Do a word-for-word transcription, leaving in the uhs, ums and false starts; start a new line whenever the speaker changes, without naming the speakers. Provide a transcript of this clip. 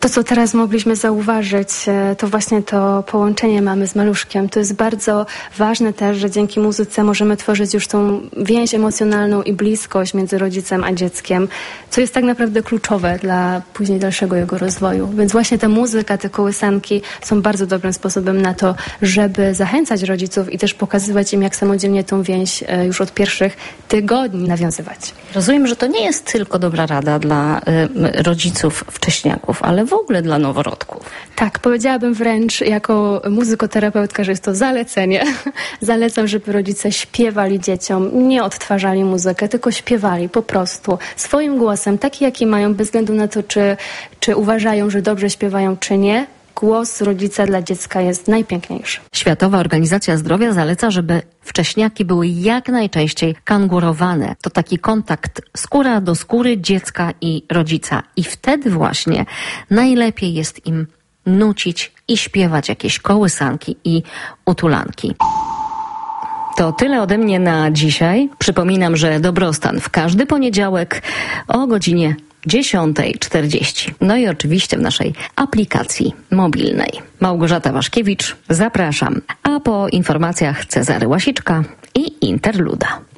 To, co teraz mogliśmy zauważyć, to właśnie to połączenie mamy z maluszkiem. To jest bardzo ważne też, że dzięki muzyce możemy tworzyć już tą więź emocjonalną i bliskość między rodzicem a dzieckiem, co jest tak naprawdę kluczowe dla później dalszego jego rozwoju. Więc właśnie ta muzyka, te kołysanki są bardzo dobrym sposobem na to, żeby zachęcać rodziców i też pokazywać im, jak samodzielnie tą więź już od pierwszych tygodni nawiązywać.
Rozumiem, że to nie jest tylko dobra rada dla y, rodziców wcześniaków, ale w ogóle dla noworodków.
Tak, powiedziałabym wręcz jako muzykoterapeutka, że jest to zalecenie. Zalecam, żeby rodzice śpiewali dzieciom, nie odtwarzali muzykę, tylko śpiewali po prostu swoim głosem, taki jaki mają, bez względu na to, czy, czy uważają, że dobrze śpiewają, czy nie. Głos rodzica dla dziecka jest najpiękniejszy.
Światowa Organizacja Zdrowia zaleca, żeby wcześniaki były jak najczęściej kangurowane. To taki kontakt skóra do skóry dziecka i rodzica. I wtedy właśnie najlepiej jest im nucić i śpiewać jakieś kołysanki i utulanki. To tyle ode mnie na dzisiaj. Przypominam, że Dobrostan w każdy poniedziałek o godzinie dziesiąta czterdzieści. No i oczywiście w naszej aplikacji mobilnej. Małgorzata Waszkiewicz, zapraszam. A po informacjach Cezary Łasiczka i Interluda.